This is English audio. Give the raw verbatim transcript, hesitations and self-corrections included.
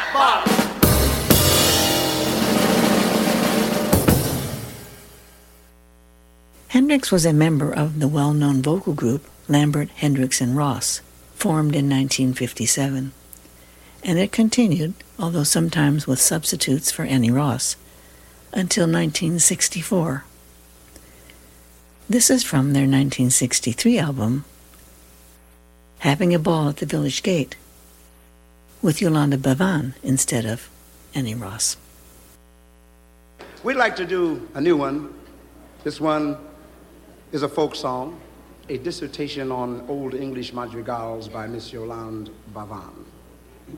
Bob. Hendrix was a member of the well-known vocal group Lambert, Hendrix and Ross, formed in nineteen fifty-seven. And it continued, although sometimes with substitutes for Annie Ross, until nineteen sixty-four. This is from their nineteen sixty-three album, Having a Ball at the Village Gate, with Yolanda Bavan instead of Annie Ross. We'd like to do a new one. This one is a folk song, a dissertation on Old English madrigals by Miss Yolande Bavan.